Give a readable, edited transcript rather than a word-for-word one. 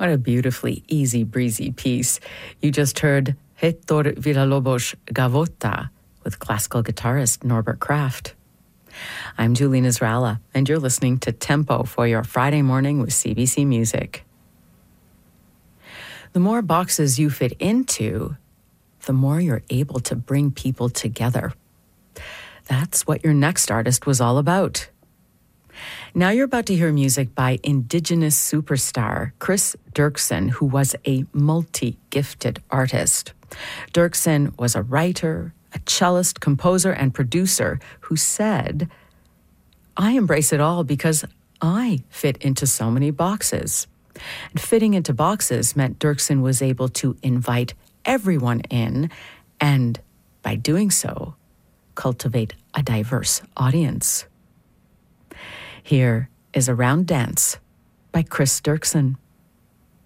What a beautifully easy breezy piece. You just heard Hector Villalobos Gavota with classical guitarist Norbert Kraft. I'm Julie Nisralla, and you're listening to Tempo for your Friday morning with CBC Music. The more boxes you fit into, the more you're able to bring people together. That's what your next artist was all about. Now you're about to hear music by Indigenous superstar Chris Dirksen, who was a multi-gifted artist. Dirksen was a writer, a cellist, composer, and producer who said, "I embrace it all because I fit into so many boxes." And fitting into boxes meant Dirksen was able to invite everyone in and, by doing so, cultivate a diverse audience. Here is A Round Dance by Chris Dirksen.